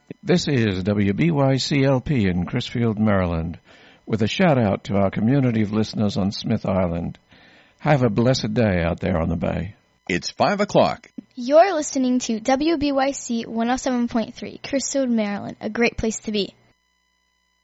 This is WBYCLP in Crisfield, Maryland, with a shout-out to our community of listeners on Smith Island. Have a blessed day out there on the bay. It's 5 o'clock. You're listening to WBYC 107.3, Crisfield, Maryland, a great place to be.